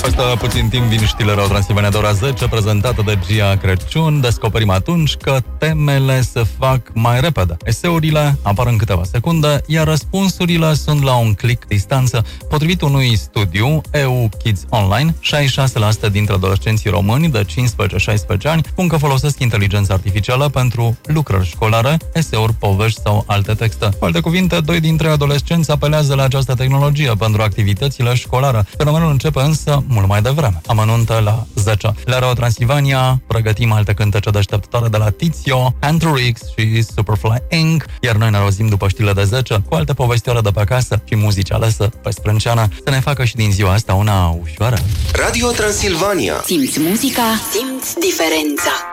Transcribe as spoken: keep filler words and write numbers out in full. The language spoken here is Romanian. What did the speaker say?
Peste puțin timp vin știrile Radio Transilvania de ora zece, prezentată de Gia Crăciun. Descoperim atunci că temele se fac mai repede. Eseurile apar în câteva secunde, iar răspunsurile sunt la un click distanță. Potrivit unui studiu E U Kids Online, șaizeci și șase la sută dintre adolescenții români de cincisprezece șaisprezece ani spun că folosesc inteligența artificială pentru lucrări școlare, eseuri, povești sau alte texte. Cu alte cuvinte, doi dintre adolescenți apelează la această tehnologie pentru activitățile școlare. Fenomenul începe însă mult mai devreme. Amănunte la zece. La Radio Transilvania pregătim alte cântece deșteptătoare de la Tizio, Hunter X și Superfly Incorporated. Iar noi ne auzim după știrile de zece cu alte povestioare de pe acasă și muzici alese pe sprânceană să ne facă și din ziua asta una ușoară. Radio Transilvania. Simți muzica, simți diferența.